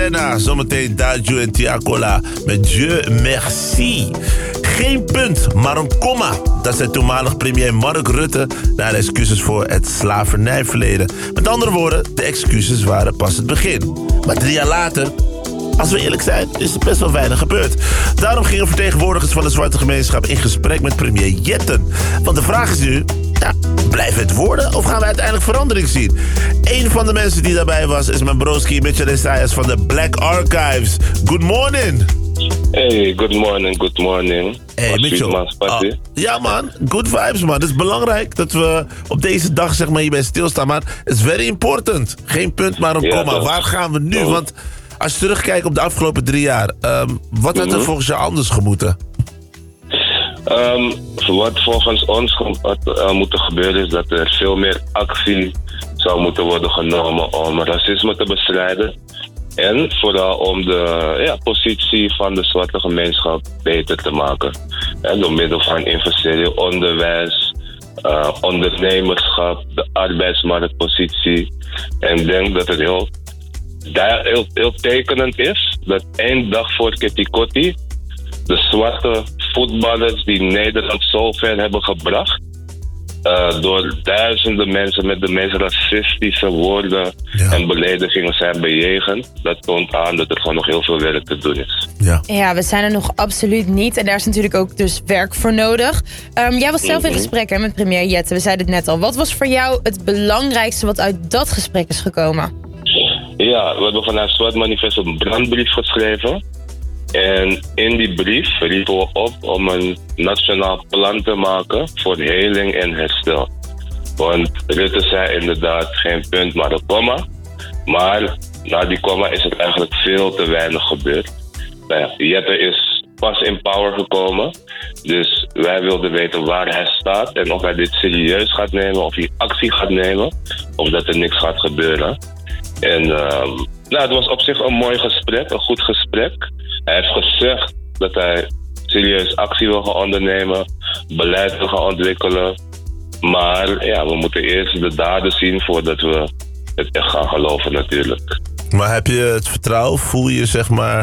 Arena. Zometeen Daju en Tiakola met Dieu merci. Geen punt, maar een komma. Dat zei toenmalig premier Mark Rutte na de excuses voor het slavernijverleden. Met andere woorden, de excuses waren pas het begin. Maar 3 jaar later, als we eerlijk zijn, is er best wel weinig gebeurd. Daarom gingen vertegenwoordigers van de zwarte gemeenschap in gesprek met premier Jetten. Want de vraag is nu, blijven het woorden of gaan we uiteindelijk verandering zien? Een van de mensen die daarbij was is mijn broski Mitchell Esaias van de Black Archives. Good morning. Hey, good morning. Hey Mitchell. Ja man, good vibes man. Het is belangrijk dat we op deze dag zeg maar hierbij stilstaan. Maar het is very important. Geen punt, maar een komma. Waar gaan we nu? Want als je terugkijkt op de afgelopen 3 jaar, wat had er volgens jou anders gemoeten? Wat volgens ons had moeten gebeuren is dat er veel meer actie zou moeten worden genomen om racisme te bestrijden. En vooral om de positie van de zwarte gemeenschap beter te maken. En door middel van investeren in onderwijs, ondernemerschap, de arbeidsmarktpositie. En ik denk dat het heel tekenend is dat 1 dag voor Kitty Kotti de zwarte voetballers die Nederland zo ver hebben gebracht, door duizenden mensen met de meest racistische woorden en beledigingen zijn bejegend. Dat toont aan dat er gewoon nog heel veel werk te doen is. Ja, we zijn er nog absoluut niet. En daar is natuurlijk ook dus werk voor nodig. Jij was zelf in gesprek met premier Jetten. We zeiden het net al. Wat was voor jou het belangrijkste wat uit dat gesprek is gekomen? Ja, we hebben vanuit Zwart Manifest een brandbrief geschreven. En in die brief riepen we op om een nationaal plan te maken voor heling en herstel. Want Rutte zei inderdaad geen punt, maar een komma. Maar na die komma is er eigenlijk veel te weinig gebeurd. Jette is pas in power gekomen. Dus wij wilden weten waar hij staat en of hij dit serieus gaat nemen, of hij actie gaat nemen, of dat er niks gaat gebeuren. En het was op zich een mooi gesprek, een goed gesprek. Hij heeft gezegd dat hij serieus actie wil gaan ondernemen, beleid wil gaan ontwikkelen. Maar we moeten eerst de daden zien voordat we het echt gaan geloven natuurlijk. Maar heb je het vertrouwen? Voel je zeg maar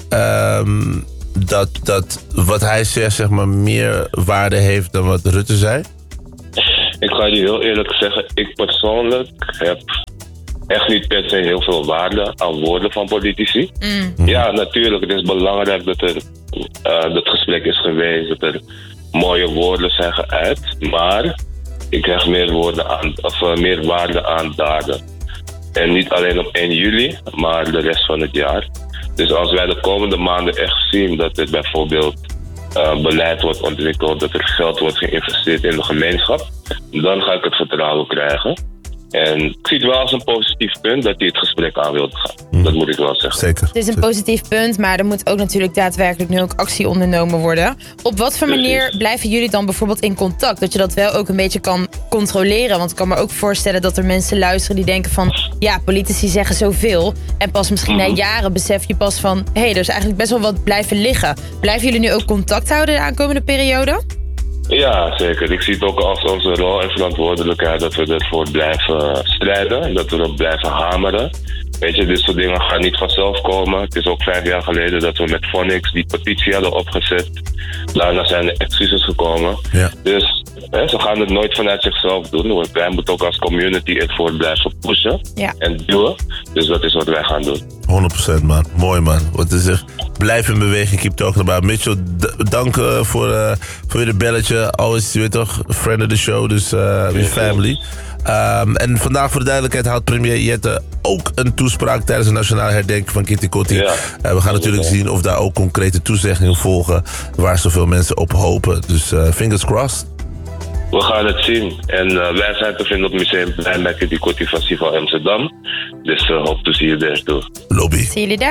dat wat hij zegt zeg maar meer waarde heeft dan wat Rutte zei? Ik ga je heel eerlijk zeggen, ik persoonlijk heb echt niet per se heel veel waarde aan woorden van politici. Ja, natuurlijk, het is belangrijk dat er dat gesprek is geweest, dat er mooie woorden zijn geuit, maar ik krijg meer waarde aan daden. En niet alleen op 1 juli, maar de rest van het jaar. Dus als wij de komende maanden echt zien dat er bijvoorbeeld beleid wordt ontwikkeld, dat er geld wordt geïnvesteerd in de gemeenschap, dan ga ik het vertrouwen krijgen. En ik zie het wel als een positief punt dat hij het gesprek aan wil gaan. Dat moet ik wel zeggen. Zeker. Het is een positief punt, maar er moet ook natuurlijk daadwerkelijk nu ook actie ondernomen worden. Op wat voor manier blijven jullie dan bijvoorbeeld in contact? Dat je dat wel ook een beetje kan controleren. Want ik kan me ook voorstellen dat er mensen luisteren die denken van, ja, politici zeggen zoveel. En pas misschien na jaren besef je pas van, er is eigenlijk best wel wat blijven liggen. Blijven jullie nu ook contact houden de aankomende periode? Ja, zeker. Ik zie het ook als onze rol en verantwoordelijkheid dat we ervoor blijven strijden en dat we erop blijven hameren. Weet je, dit soort dingen gaan niet vanzelf komen. Het is ook 5 jaar geleden dat we met Phonics die petitie hadden opgezet. Daarna zijn er excuses gekomen. Ja. Dus ze gaan het nooit vanuit zichzelf doen. Wij moeten ook als community ervoor blijven pushen en duwen. Dus dat is wat wij gaan doen. 100% man. Mooi man. Wat is er? Blijf in beweging. Keep talking about. Mitchell, dank voor weer de belletje. Always, je weet toch, friend of the show. Dus weer family. En vandaag voor de duidelijkheid houdt premier Jette ook een toespraak tijdens de nationale herdenking van Kitty Kotti. We gaan natuurlijk zien of daar ook concrete toezeggingen volgen waar zoveel mensen op hopen. Dus fingers crossed. We gaan het zien. En wij zijn te vinden op Museumplein bij Kitty Kotti Festival Amsterdam. Dus hoop to see you there too. Lobby. Zie jullie daar.